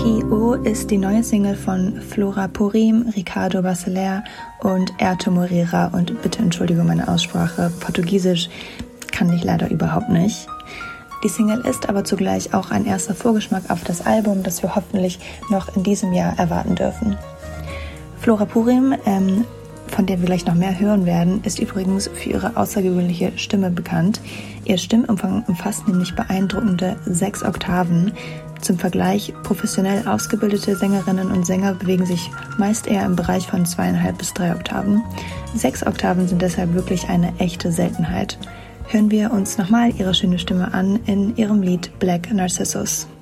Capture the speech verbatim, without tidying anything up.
P O ist die neue Single von Flora Purim, Ricardo Bacelar und Airto Moreira. Und bitte Entschuldigung meine Aussprache, Portugiesisch kann ich leider überhaupt nicht. Die Single ist aber zugleich auch ein erster Vorgeschmack auf das Album, das wir hoffentlich noch in diesem Jahr erwarten dürfen. Flora Purim, ähm, von der wir gleich noch mehr hören werden, ist übrigens für ihre außergewöhnliche Stimme bekannt. Ihr Stimmumfang umfasst nämlich beeindruckende sechs Oktaven. Zum Vergleich, professionell ausgebildete Sängerinnen und Sänger bewegen sich meist eher im Bereich von zweieinhalb bis drei Oktaven. Sechs Oktaven sind deshalb wirklich eine echte Seltenheit. Hören wir uns nochmal ihre schöne Stimme an in ihrem Lied Black Narcissus.